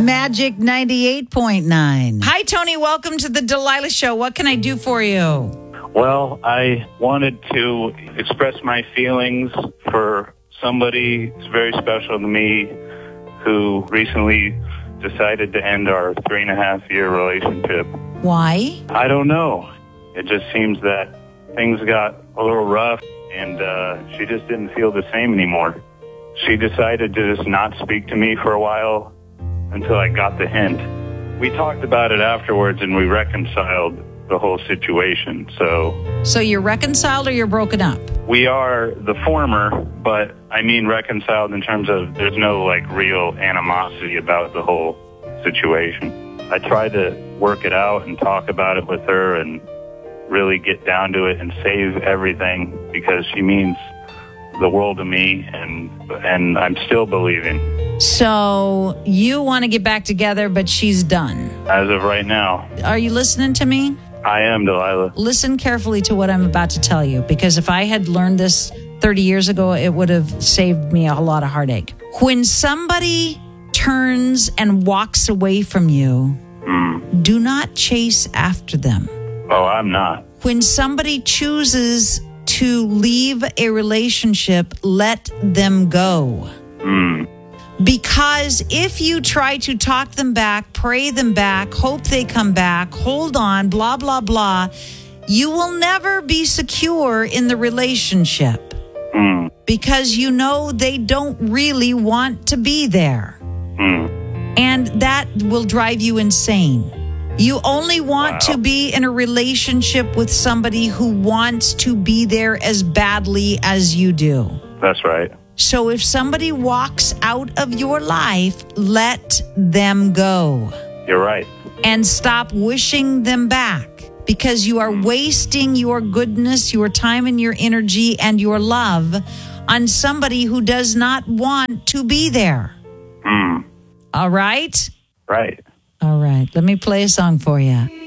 Magic 98.9. Hi, Tony. Welcome to the Delilah Show. What can I do for you? Well, I wanted to express my feelings for somebody who's very special to me who recently decided to end our 3.5-year relationship. Why? I don't know. It just seems that things got a little rough and she just didn't feel the same anymore. She decided to just not speak to me for a while until I got the hint. We talked about it afterwards and we reconciled the whole situation. So you're reconciled or you're broken up? We are the former, but I mean reconciled in terms of there's no real animosity about the whole situation. I tried to work it out and talk about it with her and really get down to it and save everything because she means the world to me and I'm still believing. So you want to get back together, but she's done. As of right now. Are you listening to me? I am, Delilah. Listen carefully to what I'm about to tell you, because if I had learned this 30 years ago, it would have saved me a lot of heartache. When somebody turns and walks away from you, do not chase after them. Oh, I'm not. When somebody chooses to leave a relationship, let them go. Because if you try to talk them back, pray them back, hope they come back, hold on, blah, blah, blah, you will never be secure in the relationship. Because you know they don't really want to be there. And that will drive you insane. You only want to be in a relationship with somebody who wants to be there as badly as you do. That's right. So if somebody walks out of your life, let them go. You're right. And stop wishing them back, because you are wasting your goodness, your time and your energy and your love on somebody who does not want to be there. All right? Right. All right. Let me play a song for you.